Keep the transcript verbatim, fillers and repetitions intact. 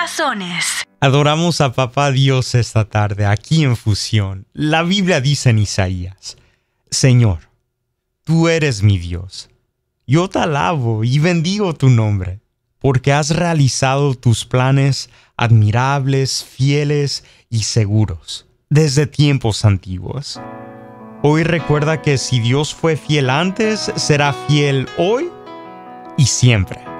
corazones. Adoramos a Papá Dios esta tarde aquí en Fusión. La Biblia dice en Isaías: Señor, tú eres mi Dios. Yo te alabo y bendigo tu nombre, porque has realizado tus planes admirables, fieles y seguros desde tiempos antiguos. Hoy recuerda que si Dios fue fiel antes, será fiel hoy y siempre.